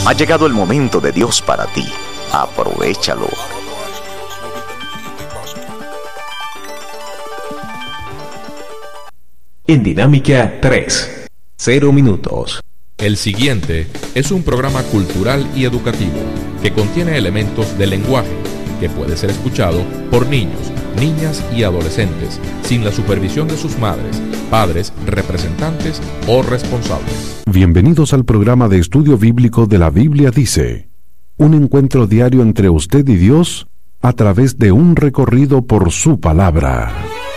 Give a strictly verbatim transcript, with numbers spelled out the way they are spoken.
Ha llegado el momento de Dios para ti. Aprovéchalo. En Dinámica tres, cero minutos. El siguiente es un programa cultural y educativo que contiene elementos del lenguaje que puede ser escuchado por niños, niñas y adolescentes sin la supervisión de sus madres, padres, representantes o responsables. Bienvenidos al programa de estudio bíblico de la Biblia Dice, un encuentro diario entre usted y Dios a través de un recorrido por su palabra.